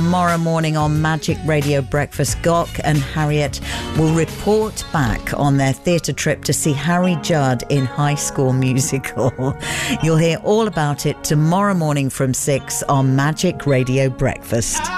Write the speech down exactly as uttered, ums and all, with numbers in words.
tomorrow morning on Magic Radio Breakfast. Gok and Harriet will report back on their theatre trip to see Harry Judd in High School Musical. You'll hear all about it tomorrow morning from six on Magic Radio Breakfast.